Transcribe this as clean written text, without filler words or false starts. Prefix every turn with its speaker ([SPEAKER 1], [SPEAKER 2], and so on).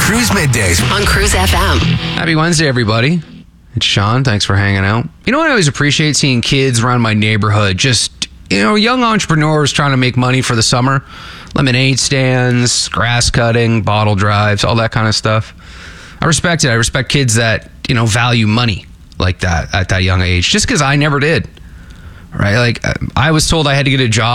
[SPEAKER 1] Cruise Middays
[SPEAKER 2] on Cruise FM.
[SPEAKER 3] Happy Wednesday, everybody. It's Sean. Thanks for hanging out. You know what I always appreciate? Seeing kids around my neighborhood, just, young entrepreneurs trying to make money for the summer. Lemonade stands, grass cutting, bottle drives, all that kind of stuff. I respect it. I respect kids that, value money like that at that young age, just because I never did. Right? Like, I was told I had to get a job